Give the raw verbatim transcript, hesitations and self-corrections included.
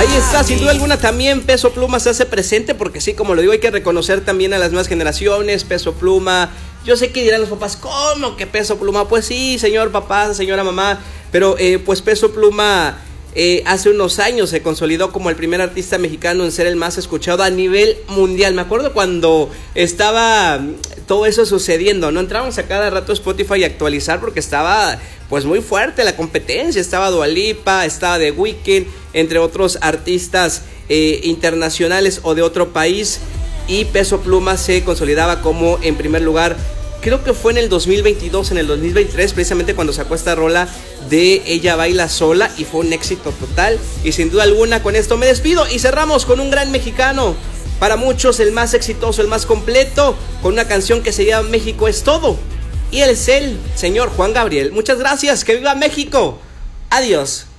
Ahí está, sin duda alguna también Peso Pluma se hace presente, porque sí, como lo digo, hay que reconocer también a las nuevas generaciones. Peso Pluma, yo sé que dirán los papás, ¿cómo que Peso Pluma? Pues sí, señor papá, señora mamá, pero eh, pues Peso Pluma eh, hace unos años se consolidó como el primer artista mexicano en ser el más escuchado a nivel mundial. Me acuerdo cuando estaba todo eso sucediendo, no entrábamos a cada rato a Spotify a actualizar porque estaba pues muy fuerte la competencia. Estaba Dua Lipa, estaba The Weeknd, entre otros artistas eh, internacionales o de otro país, y Peso Pluma se consolidaba como en primer lugar. Creo que fue en el dos mil veintidós, en el dos mil veintitrés, precisamente cuando sacó esta rola de Ella Baila Sola, y fue un éxito total. Y sin duda alguna con esto me despido y cerramos con un gran mexicano, para muchos el más exitoso, el más completo, con una canción que se llama México es todo, y él es el señor Juan Gabriel. Muchas gracias, que viva México, adiós.